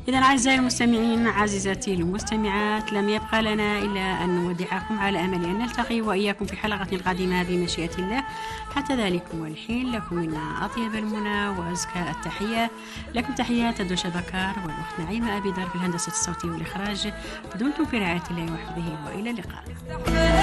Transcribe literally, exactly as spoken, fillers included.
إذا أعزائي المستمعين عزيزاتي المستمعات، لم يبقى لنا إلا أن نودعكم على أمل أن نلتقي وإياكم في حلقة قادمة بمشيئة الله. حتى ذلك والحين لكم منا أطيب المنى وأزكى التحية. لكم تحيات الدوشة بكار والأخت نعيمة أبي دار في الهندسة الصوتية والإخراج. دمتم في رعاية الله وحفظه وإلى اللقاء.